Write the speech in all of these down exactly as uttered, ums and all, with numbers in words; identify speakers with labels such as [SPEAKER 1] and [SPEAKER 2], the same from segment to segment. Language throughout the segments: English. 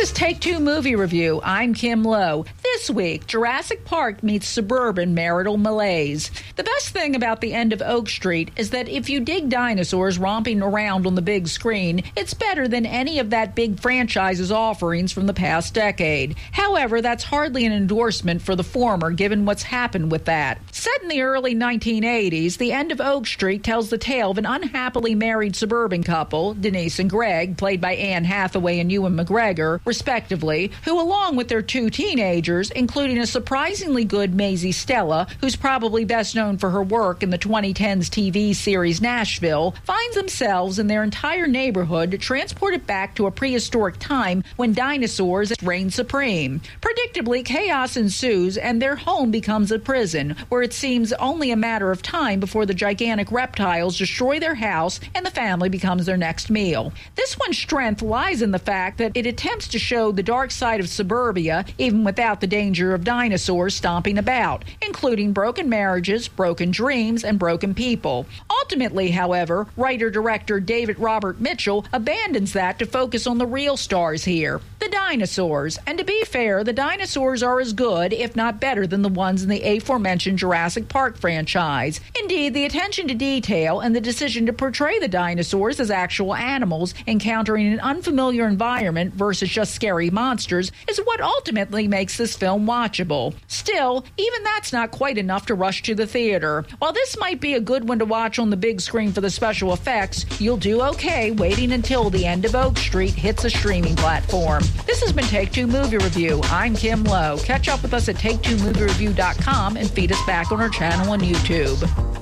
[SPEAKER 1] is Take Two Movie Review. I'm Kim Lowe. This week, Jurassic Park meets suburban marital malaise. The best thing about the end of Oak Street is that if you dig dinosaurs romping around on the big screen, it's better than any of that big franchise's offerings from the past decade. However, that's hardly an endorsement for the former, given what's happened with that. Set in the early nineteen eighties, the end of Oak Street tells the tale of an unhappily married suburban couple, Denise and Greg, played by Anne Hathaway and Ewan McGregor, respectively, who, along with their two teenagers, including a surprisingly good Maisie Stella, who's probably best known for her work in the twenty tens T V series Nashville, finds themselves and their entire neighborhood transported back to a prehistoric time when dinosaurs reigned supreme. Predictably, chaos ensues and their home becomes a prison, where it seems only a matter of time before the gigantic reptiles destroy their house and the family becomes their next meal. This one's strength lies in the fact that it attempts to show the dark side of suburbia, even without the danger of dinosaurs stomping about, including broken marriages, broken dreams, and broken people. Ultimately, however, writer-director David Robert Mitchell abandons that to focus on the real stars here, the dinosaurs. And to be fair, the dinosaurs are as good, if not better, than the ones in the aforementioned Jurassic Park franchise. Indeed, the attention to detail and the decision to portray the dinosaurs as actual animals encountering an unfamiliar environment versus just scary monsters is what ultimately makes this film watchable. Still, even that's not quite enough to rush to the theater. While this might be a good one to watch on the big screen for the special effects, you'll do okay waiting until the end of Oak Street hits a streaming platform. This has been Take Two Movie Review. I'm Kim Lowe. Catch up with us at take two movie review dot com and feed us back on our channel on YouTube.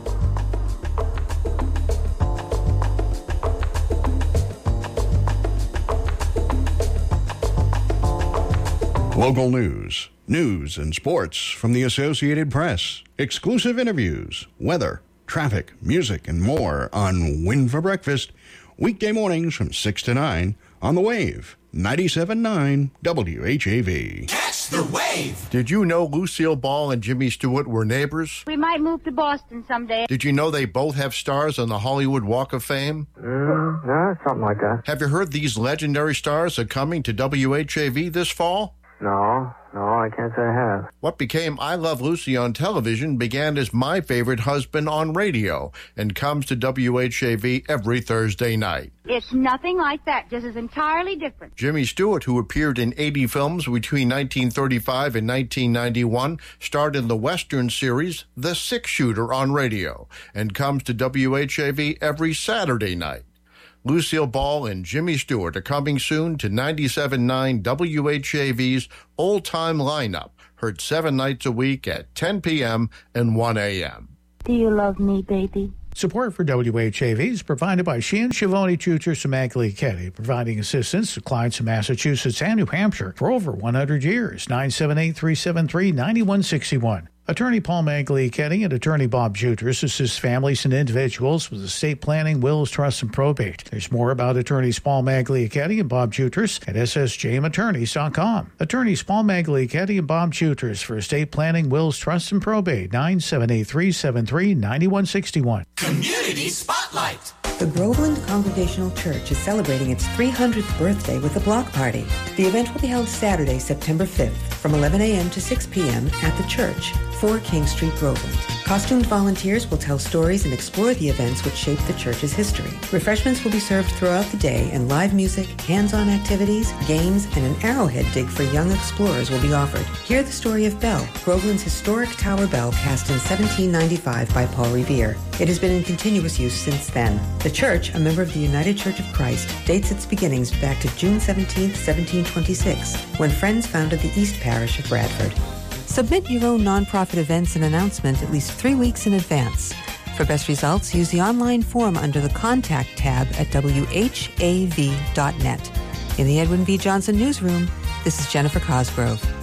[SPEAKER 2] Local news, news and sports from the Associated Press, exclusive interviews, weather, traffic, music, and more on Win for Breakfast, weekday mornings from six to nine on The Wave, ninety-seven point nine W H A V.
[SPEAKER 3] Catch the Wave!
[SPEAKER 4] Did you know Lucille Ball and Jimmy Stewart were neighbors?
[SPEAKER 5] We might move to Boston someday.
[SPEAKER 4] Did you know they both have stars on the Hollywood Walk of Fame?
[SPEAKER 6] Mm, yeah, something like that.
[SPEAKER 4] Have you heard these legendary stars are coming to W H A V this fall?
[SPEAKER 6] No, no, I can't say I have.
[SPEAKER 4] What became I Love Lucy on television began as My Favorite Husband on radio and comes to W H A V every Thursday night.
[SPEAKER 5] It's nothing like that, just is entirely different.
[SPEAKER 4] Jimmy Stewart, who appeared in eighty films between nineteen thirty-five and nineteen ninety-one, starred in the Western series The Six Shooter on radio and comes to W H A V every Saturday night. Lucille Ball and Jimmy Stewart are coming soon to ninety-seven point nine W H A V's old-time lineup, heard seven nights a week at ten p.m. and one a.m.
[SPEAKER 5] Do you love me, baby?
[SPEAKER 7] Support for W H A V is provided by Sheehan Schiavone Tutor Samagli Ketty, providing assistance to clients in Massachusetts and New Hampshire for over one hundred years. nine seven eight, three seven three, nine one six one. Attorney Paul Magliachetti and Attorney Bob Jutras assist families and individuals with estate planning, wills, trusts, and probate. There's more about Attorneys Paul Magliachetti and Bob Jutras at s s j m attorneys dot com. Attorneys Paul Magliachetti and Bob Jutras for estate planning, wills, trusts, and probate. nine seven eight, three seven three, nine one six one.
[SPEAKER 3] Community Spotlight.
[SPEAKER 8] The Groveland Congregational Church is celebrating its three hundredth birthday with a block party. The event will be held Saturday, September fifth, from eleven a.m. to six p.m. at the church, four King Street, Groveland. Costumed volunteers will tell stories and explore the events which shaped the church's history. Refreshments will be served throughout the day, and live music, hands-on activities, games, and an arrowhead dig for young explorers will be offered. Hear the story of Bell, Groveland's historic tower bell cast in seventeen ninety-five by Paul Revere. It has been in continuous use since then. The church, a member of the United Church of Christ, dates its beginnings back to June seventeenth, seventeen twenty-six, when Friends founded the East Parish of Bradford. Submit your own nonprofit events and announcement at least three weeks in advance. For best results, use the online form under the Contact tab at w h a v dot net. In the Edwin V. Johnson Newsroom, this is Jennifer Cosgrove.